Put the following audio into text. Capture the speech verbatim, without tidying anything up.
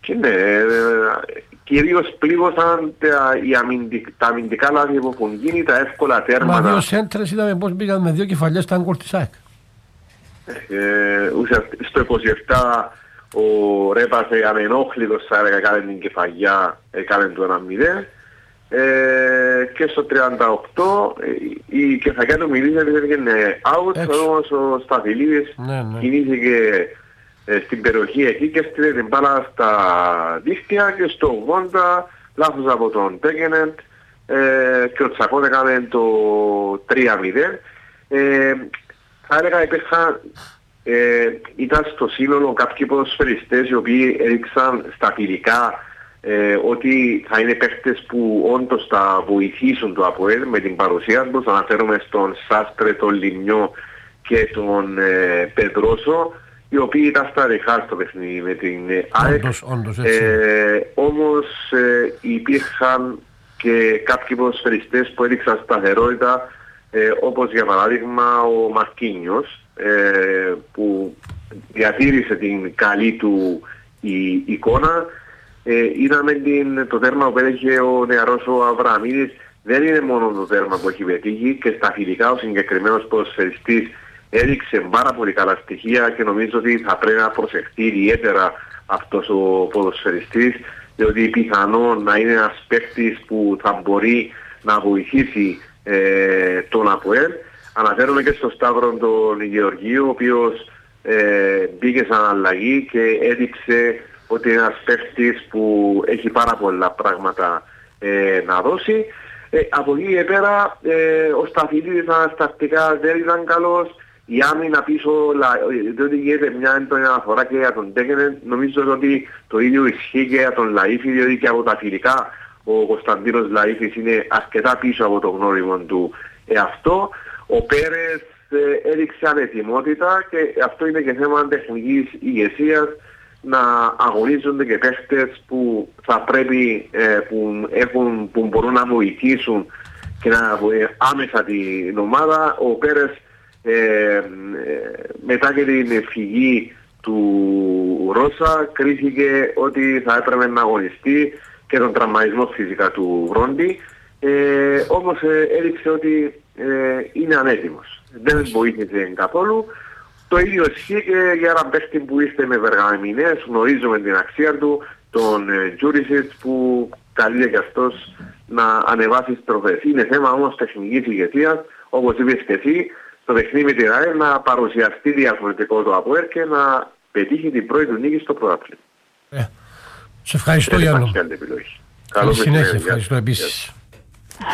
Και ναι, κυρίως πλήγωσαν τα, οι αμυντικ, τα αμυντικά λάθη που έχουν γίνει, τα εύκολα τέρματα. Μα δύο σέντρες είδαμε πώς πήγαν με δύο κεφαλιές στα γκολ της ΑΕΚ. Ε, στο είκοσι επτά ο Ρέπας ανενόχλητος θα έλεγα έκανε την κεφαλιά, έκανε το ένα μηδέν. Ε, και στο τριάντα οκτώ η κεφαλιά του Μιλίσεβιτς έγινε out, όμως ο Σταφυλίδης ναι, ναι. κινήθηκε ε, στην περιοχή εκεί και στείλε την μπάλα στα δίχτυα και στο ογδόντα λάθος από τον Τέκενεντ ε, και ο Τσακών έκανε το τρία μηδέν. Ε, θα έλεγα υπήρχαν, ε, ήταν στο σύνολο κάποιοι ποδοσφαιριστές οι οποίοι έδειξαν στα φιλικά Ε, ότι θα είναι παίχτες που όντως θα βοηθήσουν το ΑΠΟΕΛ με την παρουσία τους. Αναφέρομαι στον Σάστρε, τον Λιμνιό και τον ε, Πεδρόσο, οι οποίοι ήταν στα ρεχά στο παιχνίδι με την ΑΕΚ. Όντως, όντως, έτσι. Ε, όμως ε, υπήρχαν και κάποιοι ποδοσφαιριστές που έδειξαν σταθερότητα, ε, όπως για παράδειγμα ο Μαρκίνιος, ε, που διατήρησε την καλή του η, εικόνα. Ε, είδαμε την, το τέρμα που έλεγε ο νεαρός ο Αβραμίδης, δεν είναι μόνο το τέρμα που έχει πετύχει και στα φιλικά ο συγκεκριμένος ποδοσφαιριστής έδειξε πάρα πολύ καλά στοιχεία και νομίζω ότι θα πρέπει να προσεχθεί ιδιαίτερα αυτός ο ποδοσφαιριστής, διότι πιθανόν να είναι ένας παίκτης που θα μπορεί να βοηθήσει ε, τον ΑΠΟΕΛ. Αναφέρομαι και στον Σταύρο τον Γεωργίου, ο οποίος ε, μπήκε σαν αλλαγή και έδειξε ότι είναι ένας παίκτης που έχει πάρα πολλά πράγματα ε, να δώσει. Ε, από εκεί και πέρα ε, ο Σταφυλίδης αναστατικά δεν ήταν καλός. Η άμυνα πίσω, διότι γίνεται μια έντονη αναφορά και για τον Τέκενεν, νομίζω ότι το ίδιο ισχύει και για τον Λαΐφη, διότι και από τα φιλικά ο Κωνσταντίνος Λαΐφης είναι αρκετά πίσω από το γνώριμο του εαυτό. Ο Πέρες ε, έδειξε ανετοιμότητα και αυτό είναι και θέμα τεχνικής ηγεσίας, να αγωνίζονται και παίχτες που θα πρέπει, ε, που, έχουν, που μπορούν να βοηθήσουν και να ε, άμεσα την ομάδα. Ο Πέρες ε, ε, μετά και την φυγή του Ρώσα κρίθηκε ότι θα έπρεπε να αγωνιστεί και τον τραυματισμό φυσικά του Βρόντι, ε, όμως ε, έδειξε ότι ε, είναι ανέτοιμος. Δεν βοήθησε καθόλου. Το ίδιο ισχύει και για έναν παίχτη που είστε με Βεργαμηνές, γνωρίζουμε την αξία του, τον Τζούρισιτς, που καλείται και αυτός να ανεβάσει στροφές. Είναι θέμα όμως τεχνικής ηγεσίας, όπως είπες και εσύ, το παιχνίδι με την ΑΕΛ να παρουσιαστεί διαφορετικό το ΑΠΟΕΛ και να πετύχει την πρώτη του νίκη στο πρωτάθλημα. Ε, σε ευχαριστώ Γιάννο. Καλή συνέχεια, ευχαριστώ επίσης.